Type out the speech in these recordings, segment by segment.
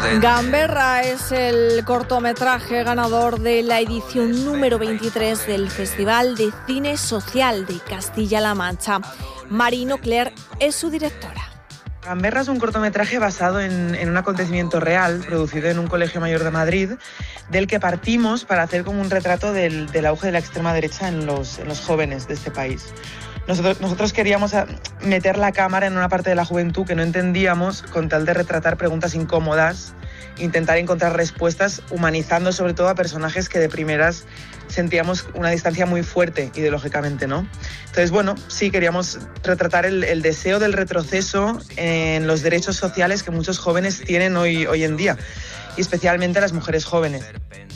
Gamberra es el cortometraje ganador de la edición número 23 del Festival de Cine Social de Castilla-La Mancha. Marino Cler es su directora. Gamberra es un cortometraje basado en un acontecimiento real, producido en un colegio mayor de Madrid, del que partimos para hacer como un retrato del auge de la extrema derecha en los jóvenes de este país. Nosotros queríamos meter la cámara en una parte de la juventud que no entendíamos, con tal de retratar preguntas incómodas, intentar encontrar respuestas, humanizando sobre todo a personajes que de primeras sentíamos una distancia muy fuerte ideológicamente, ¿no? Entonces, bueno, sí, queríamos retratar el deseo del retroceso en los derechos sociales que muchos jóvenes tienen hoy en día, y especialmente las mujeres jóvenes.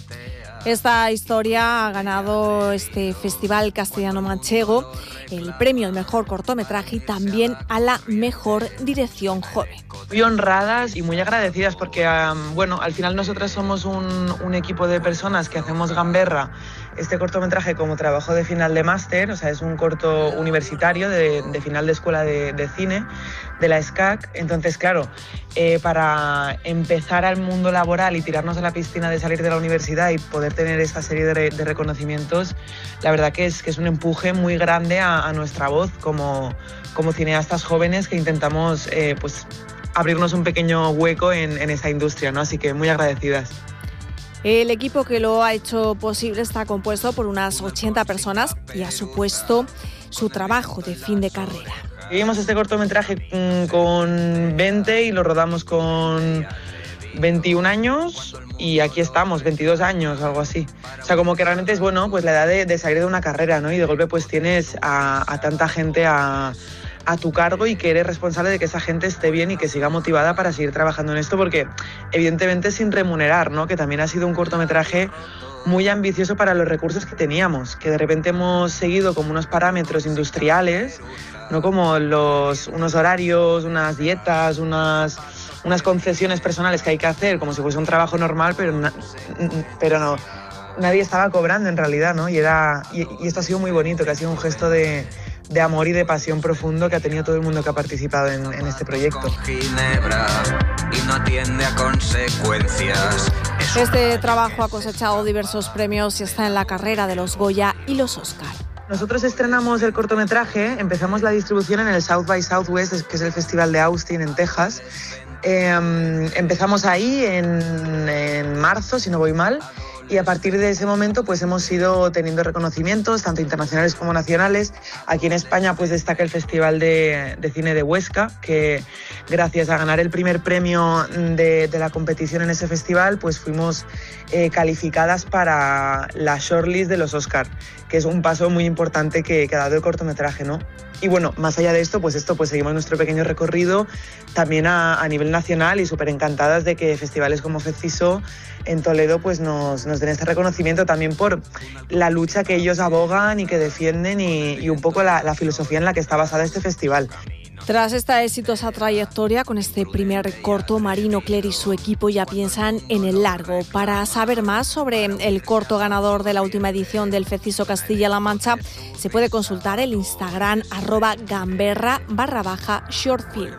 Esta historia ha ganado este Festival Castellano-Manchego el premio al mejor cortometraje y también a la mejor dirección joven. Muy honradas y muy agradecidas porque, al final nosotras somos un equipo de personas que hacemos Gamberra, este cortometraje, como trabajo de final de máster, o sea, es un corto universitario de final de escuela de cine de la SCAC. Entonces, claro, para empezar al mundo laboral y tirarnos a la piscina de salir de la universidad y poder tener esta serie de reconocimientos, la verdad que es un empuje muy grande a nuestra voz como cineastas jóvenes que intentamos abrirnos un pequeño hueco en esa industria, ¿no? Así que muy agradecidas. El equipo que lo ha hecho posible está compuesto por unas 80 personas y ha supuesto su trabajo de fin de carrera. Vimos este cortometraje con 20 y lo rodamos con 21 años y aquí estamos, 22 años, algo así. O sea, como que realmente es pues la edad de salir de una carrera, ¿no? Y de golpe pues tienes a tanta gente a tu cargo y que eres responsable de que esa gente esté bien y que siga motivada para seguir trabajando en esto, porque evidentemente sin remunerar, ¿no? Que también ha sido un cortometraje muy ambicioso para los recursos que teníamos, que de repente hemos seguido como unos parámetros industriales, no como unos horarios, unas dietas, unas concesiones personales que hay que hacer como si fuese un trabajo normal, pero no, nadie estaba cobrando en realidad, ¿no? Y esto ha sido muy bonito, que ha sido un gesto de amor y de pasión profundo que ha tenido todo el mundo que ha participado en este proyecto. Este trabajo ha cosechado diversos premios y está en la carrera de los Goya y los Oscar. Nosotros estrenamos el cortometraje, empezamos la distribución en el South by Southwest, que es el festival de Austin en Texas. Empezamos ahí en marzo, si no voy mal, y a partir de ese momento pues hemos ido teniendo reconocimientos tanto internacionales como nacionales. Aquí en España pues destaca el Festival de Cine de Huesca, que gracias a ganar el primer premio de la competición en ese festival pues fuimos calificadas para la shortlist de los Oscar, que es un paso muy importante que ha dado el cortometraje, ¿no? Y bueno, más allá de esto, pues seguimos nuestro pequeño recorrido también a nivel nacional y súper encantadas de que festivales como FECISO en Toledo pues nos den este reconocimiento también por la lucha que ellos abogan y que defienden y un poco la filosofía en la que está basada este festival. Tras esta exitosa trayectoria con este primer corto, Marino Cler y su equipo ya piensan en el largo. Para saber más sobre el corto ganador de la última edición del FECISO Castilla-La Mancha, se puede consultar el Instagram @gamberra_shortfilm.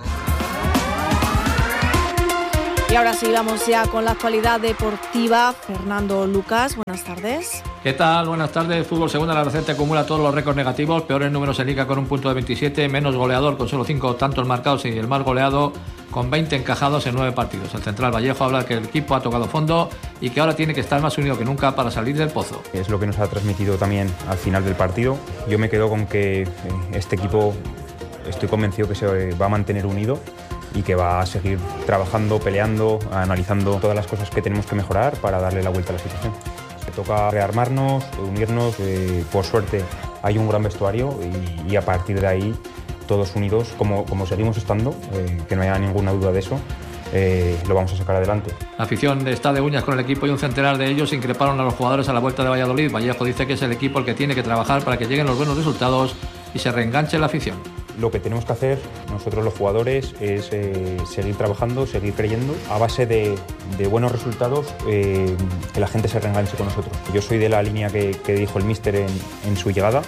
Y ahora sí, vamos ya con la actualidad deportiva. Fernando Lucas, buenas tardes. ¿Qué tal? Buenas tardes. Fútbol Segunda, la Albacete acumula todos los récords negativos, peores números en Liga con un punto de 27, menos goleador con solo 5 tantos marcados y el más goleado con 20 encajados en 9 partidos. El central Vallejo habla que el equipo ha tocado fondo y que ahora tiene que estar más unido que nunca para salir del pozo. Es lo que nos ha transmitido también al final del partido. Yo me quedo con que este equipo, estoy convencido que se va a mantener unido y que va a seguir trabajando, peleando, analizando todas las cosas que tenemos que mejorar para darle la vuelta a la situación. Se toca rearmarnos, unirnos, por suerte hay un gran vestuario y a partir de ahí todos unidos, como seguimos estando, que no haya ninguna duda de eso, lo vamos a sacar adelante. La afición está de uñas con el equipo y un centenar de ellos increparon a los jugadores a la vuelta de Valladolid. Vallejo dice que es el equipo el que tiene que trabajar para que lleguen los buenos resultados y se reenganche la afición. Lo que tenemos que hacer nosotros los jugadores es seguir trabajando, seguir creyendo a base de buenos resultados, que la gente se reenganche con nosotros. Yo soy de la línea que dijo el míster en su llegada,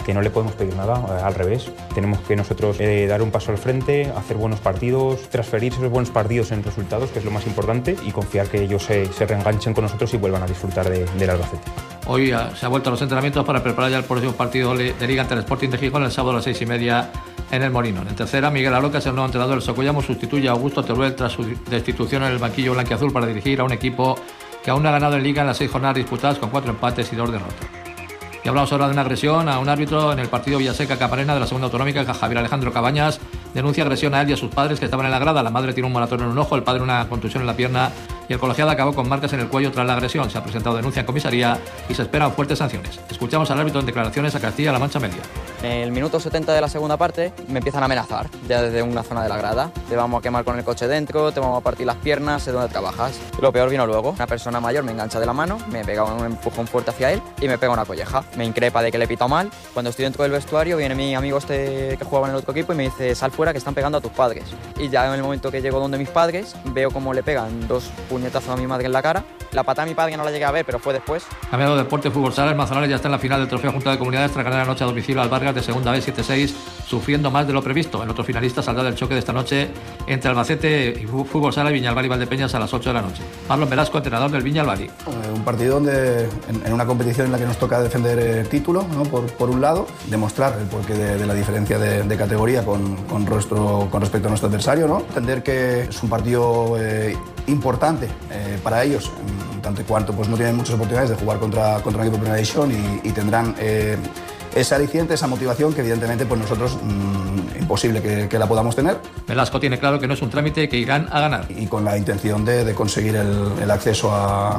que no le podemos pedir nada, al revés. Tenemos que nosotros dar un paso al frente, hacer buenos partidos, transferir esos buenos partidos en resultados, que es lo más importante, y confiar que ellos se reenganchen con nosotros y vuelvan a disfrutar del Albacete. Hoy se ha vuelto a los entrenamientos para preparar ya el próximo partido de Liga ante el Sporting de Gijón el sábado a las 6:30 en el Molinón. En tercera, Miguel Aroca es el nuevo entrenador del Socollamo, sustituye a Augusto Teruel tras su destitución en el banquillo blanquiazul para dirigir a un equipo que aún no ha ganado en Liga en las 6 jornadas disputadas, con 4 empates y 2 derrotas. Y hablamos ahora de una agresión a un árbitro en el partido Villaseca-Camarena de la segunda autonómica. Javier Alejandro Cabañas denuncia agresión a él y a sus padres, que estaban en la grada. La madre tiene un moratón en un ojo, el padre una contusión en la pierna y el colegiado acabó con marcas en el cuello tras la agresión. Se ha presentado denuncia en comisaría y se esperan fuertes sanciones. Escuchamos al árbitro en declaraciones a Castilla-La Mancha Media. En el minuto 70 de la segunda parte me empiezan a amenazar ya desde una zona de la grada. Te vamos a quemar con el coche dentro, te vamos a partir las piernas, sé dónde trabajas. Lo peor vino luego. Una persona mayor me engancha de la mano, me pega un empujón fuerte hacia él y me pega una colleja. Me increpa de que le he pitado mal. Cuando estoy dentro del vestuario viene mi amigo que jugaba en el otro equipo y me dice: sal fuera que están pegando a tus padres. Y ya en el momento que llego donde mis padres veo cómo le pegan 2 puñetazos a mi madre en la cara. La patada a mi padre no la llegué a ver, pero fue después. Cambiado de deporte, fútbol sala, el Manzanares ya está en la final del Trofeo Junta de Comunidades tras ganar anoche a domicilio al Vargas de segunda vez 7-6, sufriendo más de lo previsto. El otro finalista saldrá del choque de esta noche entre Albacete y Fútbol Sala y Viñalbal y Valdepeñas a las 8 de la noche. Marlon Velasco, entrenador del Viñalbal. Un partido donde, en una competición en la que nos toca defender el título, ¿no? por un lado, demostrar el porqué de la diferencia de categoría con respecto a nuestro adversario, ¿no? Entender que es un partido importante para ellos, tanto y cuanto pues no tienen muchas oportunidades de jugar contra un equipo de primera división y tendrán ese aliciente, esa motivación que evidentemente pues nosotros imposible que la podamos tener. Velasco tiene claro que no es un trámite, que irán a ganar. Y con la intención de conseguir el acceso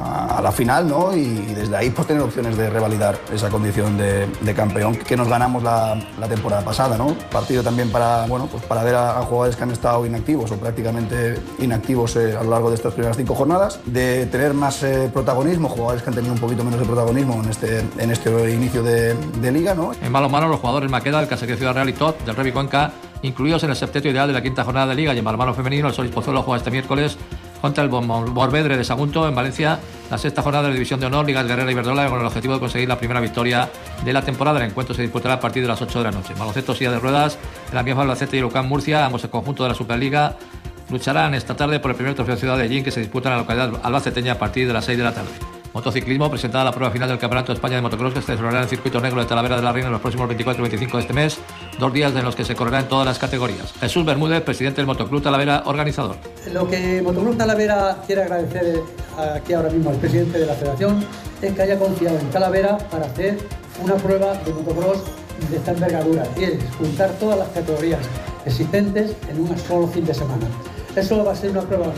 a la final, ¿no? Y desde ahí pues tener opciones de revalidar esa condición de campeón que nos ganamos la temporada pasada, ¿no? Partido también para ver a jugadores que han estado inactivos o prácticamente inactivos a lo largo de estas primeras 5 jornadas, de tener más protagonismo, jugadores que han tenido un poquito menos de protagonismo en este inicio de liga, ¿no? En balonmano, los jugadores Maqueda, del Caseque Ciudad Real y Tot, del Revi Cuenca, incluidos en el septeto ideal de la 5ª jornada de Liga. Y en balonmano femenino, el Solís Pozuelo juega este miércoles contra el Morvedre de Sagunto en Valencia, la 6ª jornada de la División de Honor, Ligas Guerrera y Verdola, con el objetivo de conseguir la primera victoria de la temporada. El encuentro se disputará a partir de las 8 de la noche. Baloncesto, silla de ruedas, el Amiens Albacete y el UCAM Murcia, ambos el conjunto de la Superliga, lucharán esta tarde por el primer trofeo Ciudad de Llín, que se disputa en la localidad albaceteña a partir de las 6 de la tarde. Motociclismo, presentada la prueba final del Campeonato de España de Motocross, que se celebrará en el Circuito Negro de Talavera de la Reina en los próximos 24 y 25 de este mes, 2 días en los que se correrá en todas las categorías. Jesús Bermúdez, presidente del Motoclub Talavera, organizador. Lo que Motoclub Talavera quiere agradecer aquí ahora mismo al presidente de la federación es que haya confiado en Talavera para hacer una prueba de motocross de esta envergadura, y es juntar todas las categorías existentes en un solo fin de semana. Eso va a ser una prueba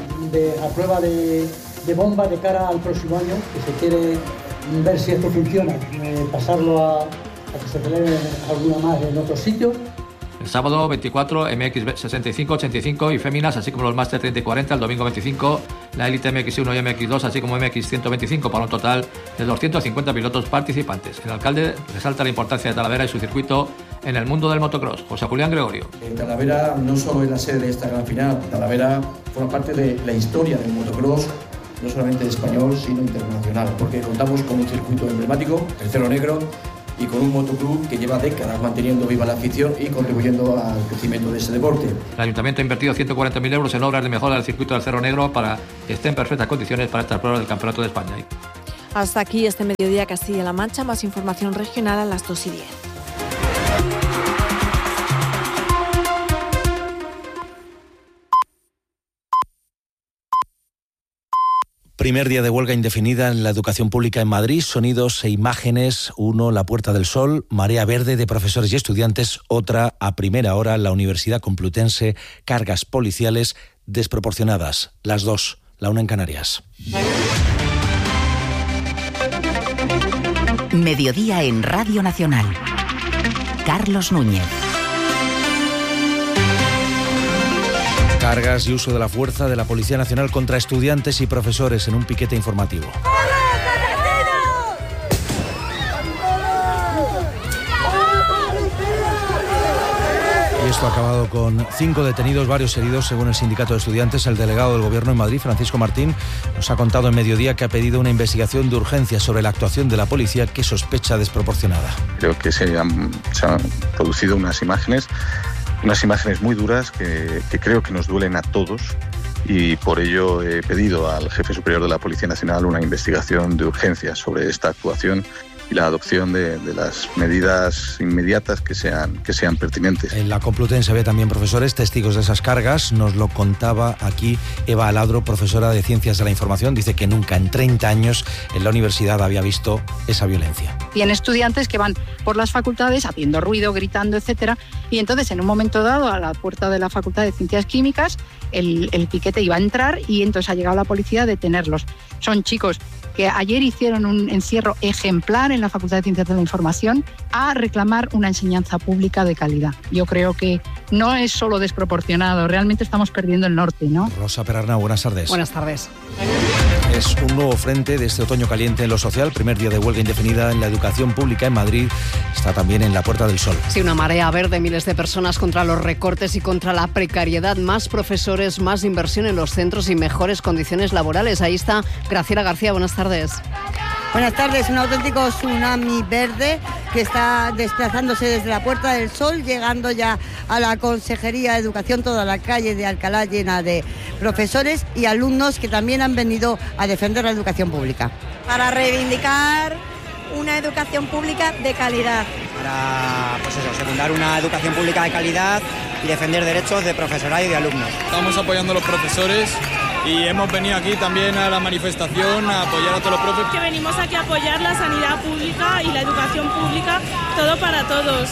de bomba de cara al próximo año, que se quiere ver si esto funciona, pasarlo a que se celebre alguna más en otros sitios. El sábado 24, MX 65, 85 y féminas, así como los Máster 30 y 40. El domingo 25, la Elite MX1 y MX2, así como MX 125, para un total de 250 pilotos participantes. El alcalde resalta la importancia de Talavera y su circuito en el mundo del motocross. José Julián Gregorio. Talavera no solo es la sede de esta gran final, Talavera forma parte de la historia del motocross, no solamente español, sino internacional, porque contamos con un circuito emblemático, el Cerro Negro, y con un motoclub que lleva décadas manteniendo viva la afición y contribuyendo al crecimiento de ese deporte. El Ayuntamiento ha invertido 140.000 euros en obras de mejora del circuito del Cerro Negro para que esté en perfectas condiciones para estas pruebas del Campeonato de España. Hasta aquí este mediodía Castilla-La Mancha. Más información regional a las 2:10. Primer día de huelga indefinida en la educación pública en Madrid. Sonidos e imágenes. Uno, la Puerta del Sol, marea verde de profesores y estudiantes. Otra, a primera hora, la Universidad Complutense, cargas policiales desproporcionadas. Las dos, la una en Canarias. Mediodía en Radio Nacional. Carlos Núñez. Cargas y uso de la fuerza de la Policía Nacional contra estudiantes y profesores en un piquete informativo. Y Esto ha acabado con 5 detenidos, varios heridos, según el sindicato de estudiantes. El delegado del Gobierno en Madrid, Francisco Martín, nos ha contado en Mediodía que ha pedido una investigación de urgencia sobre la actuación de la policía, que sospecha desproporcionada. Creo que se han producido unas imágenes muy duras que creo que nos duelen a todos, y por ello he pedido al jefe superior de la Policía Nacional una investigación de urgencia sobre esta actuación y la adopción de las medidas inmediatas que sean pertinentes. En la Complutense había también profesores testigos de esas cargas. Nos lo contaba aquí Eva Aladro, profesora de Ciencias de la Información. Dice que nunca en 30 años en la universidad había visto esa violencia. Tiene estudiantes que van por las facultades haciendo ruido, gritando, etcétera, y entonces en un momento dado a la puerta de la Facultad de Ciencias Químicas el piquete iba a entrar y entonces ha llegado la policía a detenerlos. Son chicos que ayer hicieron un encierro ejemplar en la Facultad de Ciencias de la Información a reclamar una enseñanza pública de calidad. Yo creo que no es solo desproporcionado, realmente estamos perdiendo el norte, ¿no? Rosa Perarnau, buenas tardes. Buenas tardes. Es un nuevo frente de este otoño caliente en lo social. Primer día de huelga indefinida en la educación pública en Madrid. Está también en la Puerta del Sol. Sí, una marea verde, miles de personas contra los recortes y contra la precariedad. Más profesores, más inversión en los centros y mejores condiciones laborales. Ahí está Graciela García, buenas tardes. Buenas tardes, un auténtico tsunami verde que está desplazándose desde la Puerta del Sol, llegando ya a la Consejería de Educación, toda la calle de Alcalá llena de profesores y alumnos que también han venido a defender la educación pública. Para reivindicar una educación pública de calidad. Para, secundar una educación pública de calidad y defender derechos de profesorado y de alumnos. Estamos apoyando a los profesores y hemos venido aquí también a la manifestación a apoyar a todos los profes. Que venimos aquí a apoyar la sanidad pública y la educación pública, todo para todos.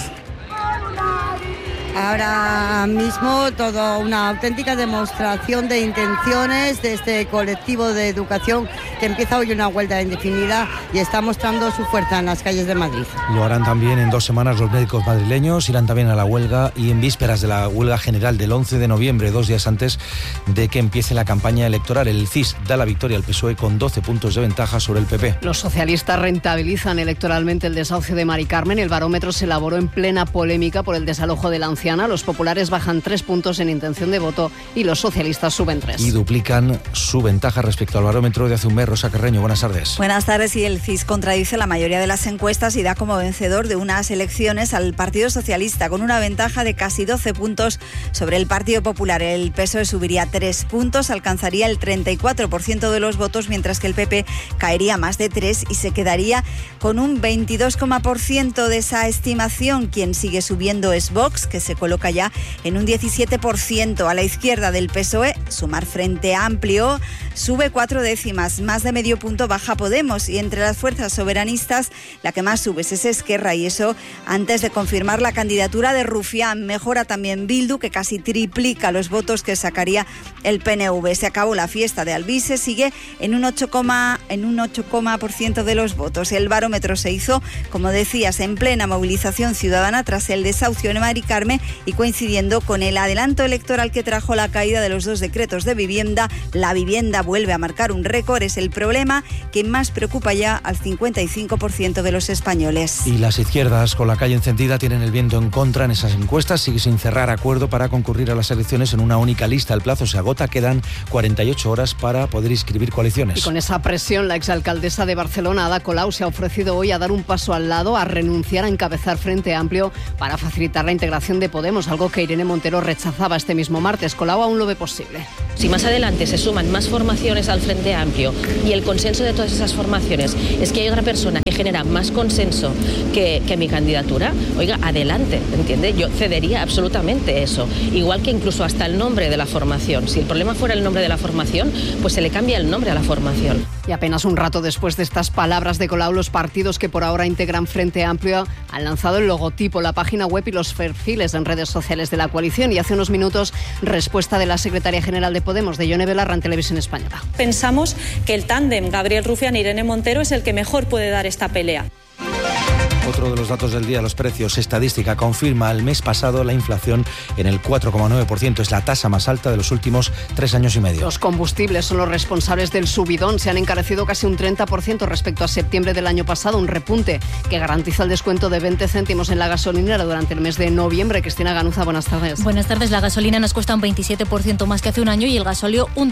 Ahora mismo toda una auténtica demostración de intenciones de este colectivo de educación que empieza hoy una huelga indefinida y está mostrando su fuerza en las calles de Madrid. Lo harán también en 2 semanas los médicos madrileños, irán también a la huelga y en vísperas de la huelga general del 11 de noviembre, 2 días antes de que empiece la campaña electoral. El CIS da la victoria al PSOE con 12 puntos de ventaja sobre el PP. Los socialistas rentabilizan electoralmente el desahucio de Mari Carmen. El barómetro se elaboró en plena polémica por el desalojo de la anciana. Los populares bajan 3 puntos en intención de voto y los socialistas suben 3. Y duplican su ventaja respecto al barómetro de hace un mes. Rosa Carreño, buenas tardes. Buenas tardes. Y el CIS contradice la mayoría de las encuestas y da como vencedor de unas elecciones al Partido Socialista, con una ventaja de casi 12 puntos sobre el Partido Popular. El PSOE subiría 3 puntos, alcanzaría el 34% de los votos, mientras que el PP caería más de 3 y se quedaría con un 22% de esa estimación. Quien sigue subiendo es Vox, que se coloca ya en un 17%. A la izquierda del PSOE, Sumar Frente Amplio sube 4 décimas, más de medio punto baja Podemos, y entre las fuerzas soberanistas la que más sube es Esquerra, y eso antes de confirmar la candidatura de Rufián. Mejora también Bildu, que casi triplica los votos que sacaría el PNV. Se acabó la fiesta de Albise, sigue en un 8% de los votos. El barómetro se hizo, como decías, en plena movilización ciudadana tras el desahucio de Mari Carmen y coincidiendo con el adelanto electoral que trajo la caída de los 2 decretos de vivienda. La vivienda vuelve a marcar un récord. Es el problema que más preocupa ya al 55% de los españoles. Y las izquierdas, con la calle encendida, tienen el viento en contra en esas encuestas. Sigue sin cerrar acuerdo para concurrir a las elecciones en una única lista. El plazo se agota, quedan 48 horas para poder inscribir coaliciones. Y con esa presión, la exalcaldesa de Barcelona, Ada Colau, se ha ofrecido hoy a dar un paso al lado, a renunciar a encabezar Frente Amplio para facilitar la integración de Podemos, algo que Irene Montero rechazaba este mismo martes. Colau aún lo ve posible. Si más adelante se suman más formaciones al Frente Amplio y el consenso de todas esas formaciones es que hay otra persona que genera más consenso que mi candidatura, oiga, adelante, ¿entiende? Yo cedería absolutamente eso. Igual que incluso hasta el nombre de la formación. Si el problema fuera el nombre de la formación, pues se le cambia el nombre a la formación. Y apenas un rato después de estas palabras de Colau, los partidos que por ahora integran Frente Amplio han lanzado el logotipo, la página web y los perfiles en redes sociales de la coalición. Y hace unos minutos, respuesta de la secretaria general de Podemos, de Yone Belarra, en Televisión Española. Pensamos que el tándem Gabriel Rufián e Irene Montero es el que mejor puede dar esta pelea. Otro de los datos del día, los precios. Estadística confirma el mes pasado la inflación en el 4,9%. Es la tasa más alta de los últimos 3 años y medio. Los combustibles son los responsables del subidón. Se han encarecido casi un 30% respecto a septiembre del año pasado. Un repunte que garantiza el descuento de 20 céntimos en la gasolinera durante el mes de noviembre. Cristina Ganuza, buenas tardes. Buenas tardes. La gasolina nos cuesta un 27% más que hace un año y el gasóleo un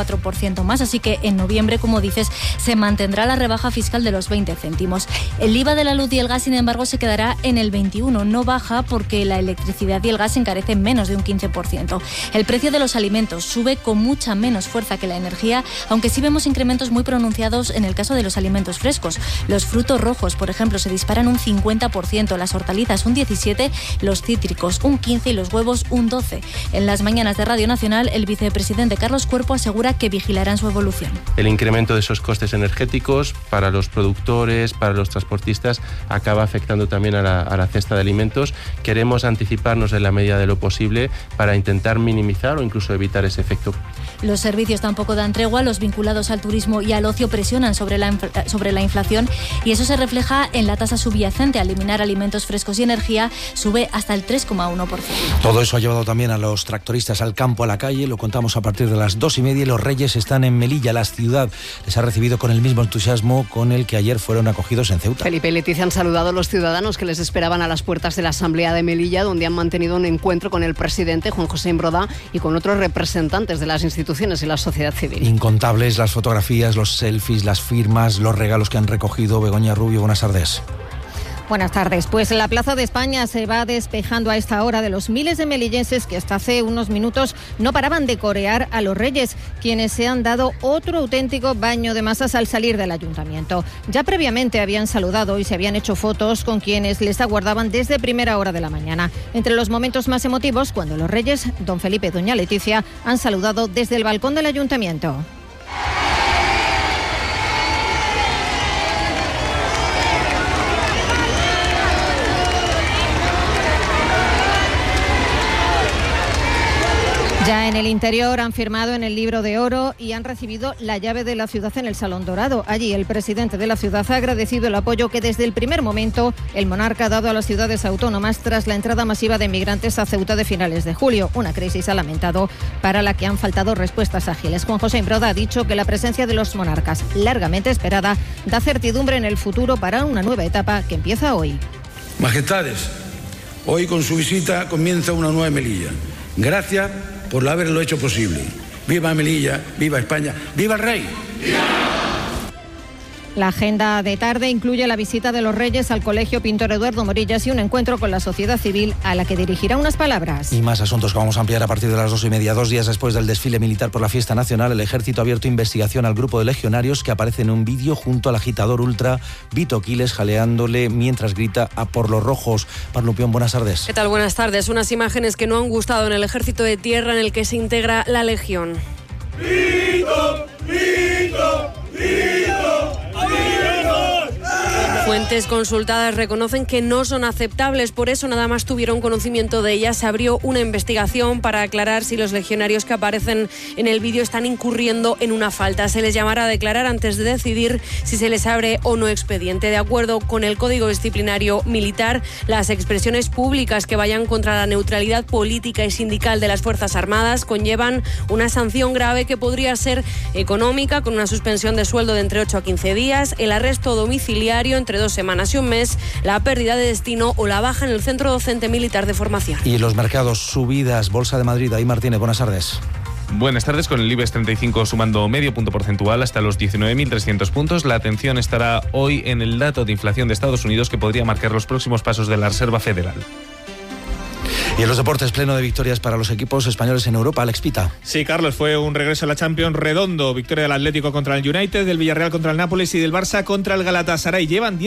34% más. Así que en noviembre, como dices, se mantendrá la rebaja fiscal de los 20 céntimos. El IVA de la luz y el gas, sin embargo, se quedará en el 21%. No baja porque la electricidad y el gas se encarecen menos de un 15%. El precio de los alimentos sube con mucha menos fuerza que la energía, aunque sí vemos incrementos muy pronunciados en el caso de los alimentos frescos. Los frutos rojos, por ejemplo, se disparan un 50%, las hortalizas un 17%, los cítricos un 15% y los huevos un 12%. En las mañanas de Radio Nacional, el vicepresidente Carlos Cuerpo asegura que vigilarán su evolución. El incremento de esos costes energéticos para los productores, para los transportistas, acaba afectando también a la cesta de alimentos. Queremos anticiparnos en la medida de lo posible para intentar minimizar o incluso evitar ese efecto. Los servicios tampoco dan tregua. Los vinculados al turismo y al ocio presionan sobre la inflación y eso se refleja en la tasa subyacente. Al eliminar alimentos frescos y energía sube hasta el 3,1%. Todo eso ha llevado también a los tractoristas al campo, a la calle. Lo contamos a partir de las 2:30. Los Reyes están en Melilla. La ciudad les ha recibido con el mismo entusiasmo con el que ayer fueron acogidos en Ceuta. Felipe y Leticia han saludado a los ciudadanos que les esperaban a las puertas de la Asamblea de Melilla, donde han mantenido un encuentro con el presidente Juan José Imbroda y con otros representantes de las instituciones y la sociedad civil. Incontables las fotografías, los selfies, las firmas, los regalos que han recogido. Begoña Rubio, buenas tardes. Buenas tardes. Pues la Plaza de España se va despejando a esta hora de los miles de melillenses que hasta hace unos minutos no paraban de corear a los Reyes, quienes se han dado otro auténtico baño de masas al salir del ayuntamiento. Ya previamente habían saludado y se habían hecho fotos con quienes les aguardaban desde primera hora de la mañana. Entre los momentos más emotivos, cuando los Reyes, don Felipe y doña Leticia, han saludado desde el balcón del ayuntamiento. Ya en el interior han firmado en el Libro de Oro y han recibido la llave de la ciudad en el Salón Dorado. Allí el presidente de la ciudad ha agradecido el apoyo que desde el primer momento el monarca ha dado a las ciudades autónomas tras la entrada masiva de migrantes a Ceuta de finales de julio. Una crisis, ha lamentado, para la que han faltado respuestas ágiles. Juan José Imbroda ha dicho que la presencia de los monarcas, largamente esperada, da certidumbre en el futuro para una nueva etapa que empieza hoy. Majestades, hoy con su visita comienza una nueva Melilla. Gracias por haberlo hecho posible. ¡Viva Melilla! ¡Viva España! ¡Viva el Rey! La agenda de tarde incluye la visita de los Reyes al Colegio Pintor Eduardo Morillas y un encuentro con la sociedad civil a la que dirigirá unas palabras. Y más asuntos que vamos a ampliar a partir de las 2:30. 2 días después del desfile militar por la fiesta nacional, el Ejército ha abierto investigación al grupo de legionarios que aparece en un vídeo junto al agitador ultra Vito Quiles jaleándole mientras grita a por los rojos. Parlupión, buenas tardes. ¿Qué tal? Buenas tardes. Unas imágenes que no han gustado en el Ejército de Tierra en el que se integra la Legión. ¡Vito! ¡Vito! ¡Vito! Fuentes consultadas reconocen que no son aceptables, por eso nada más tuvieron conocimiento de ellas. Se abrió una investigación para aclarar si los legionarios que aparecen en el vídeo están incurriendo en una falta. Se les llamará a declarar antes de decidir si se les abre o no expediente. De acuerdo con el Código Disciplinario Militar, las expresiones públicas que vayan contra la neutralidad política y sindical de las Fuerzas Armadas conllevan una sanción grave que podría ser económica, con una suspensión de sueldo de entre 8 a 15 días, el arresto domiciliario entre 2 semanas y un mes, la pérdida de destino o la baja en el Centro Docente Militar de Formación. Y los mercados, subidas, Bolsa de Madrid. Ahí Martínez, buenas tardes. Buenas tardes, con el IBEX 35 sumando medio punto porcentual hasta los 19.300 puntos. La atención estará hoy en el dato de inflación de Estados Unidos que podría marcar los próximos pasos de la Reserva Federal. Y en los deportes, pleno de victorias para los equipos españoles en Europa. Alex Pita. Sí, Carlos, fue un regreso a la Champions redondo. Victoria del Atlético contra el United, del Villarreal contra el Nápoles y del Barça contra el Galatasaray. Llevan